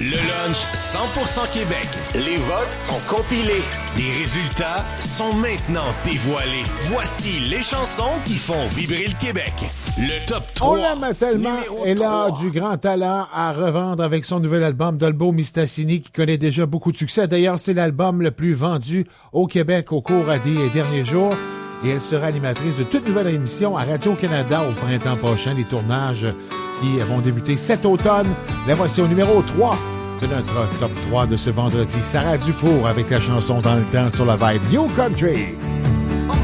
Le lunch 100% Québec. Les votes sont compilés. Les résultats sont maintenant dévoilés. Voici les chansons qui font vibrer le Québec. Le top 3. On l'aime tellement. Elle a 3. du grand talent à revendre avec son nouvel album Dolbo Mistassini qui connaît déjà beaucoup de succès. D'ailleurs, c'est l'album le plus vendu au Québec au cours des derniers jours. Et elle sera animatrice de toute nouvelle émission à Radio-Canada au printemps prochain. Les tournages qui vont débuter cet automne. La voici au numéro 3 de notre top 3 de ce vendredi. Sarah Dufour avec la chanson Dans le temps sur la vibe New Country.